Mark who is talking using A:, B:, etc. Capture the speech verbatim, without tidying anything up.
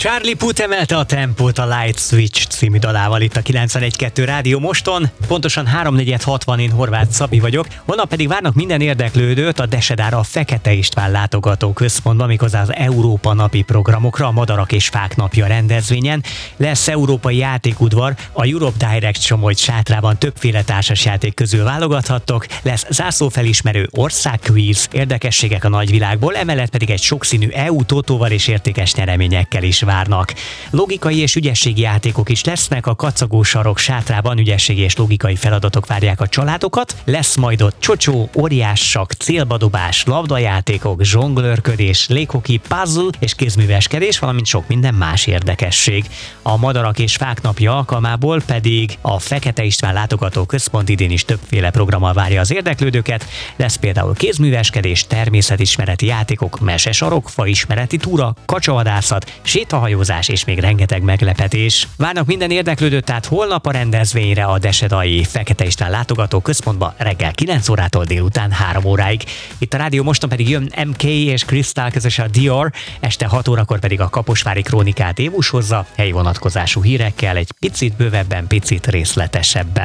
A: Charlie Puth emelte a tempót a Light Switch című dalával itt a kilencvenegy kettő Rádió Moston. Pontosan háromnegyed hatvan, én Horváth Szabi vagyok. Holnap pedig várnak minden érdeklődőt a Desedára a Fekete István látogató központban, méghozzá az Európa napi programokra, a Madarak és Fák napja rendezvényen. Lesz európai játékudvar, a Europe Direct Somogy sátrában többféle társasjáték közül válogathattok, lesz zászlófelismerő országkvíz, érdekességek a nagyvilágból, emellett pedig egy sokszínű é u totóval és értékes nyereményekkel is várnak. Logikai és ügyességi játékok is lesznek, a Kacagó sarok sátrában ügyességi és logikai feladatok várják a családokat, lesz majd ott csocsó, óriássak, célbadobás, labdajátékok, zsonglőrködés, léghoki, puzzle és kézműveskedés, valamint sok minden más érdekesség. A Madarak és Fák napja alkalmából pedig a Fekete István látogató központ idén is többféle programmal várja az érdeklődőket, lesz például kézműveskedés, természetismereti játékok, mesesarok, faismereti túra, kacsavadászat, sétahajózás és még rengeteg meglepetés. Várnak minden érdeklődőt tehát holnap a rendezvényre a Desedai Fekete István látogató központba reggel kilenc órától délután három óráig. Itt a Rádió Moston pedig jön em ká és Crystal közös a Dior, este hat órakor pedig a Kaposvári Krónikát Évus hozza, helyi vonatkozású hírekkel, egy picit bővebben, picit részletesebben.